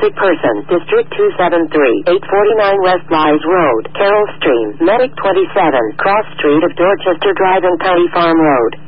traffic person, District 273, 849 West Lies Road, Carroll Stream, Medic 27, Cross Street of Dorchester Drive and County Farm Road.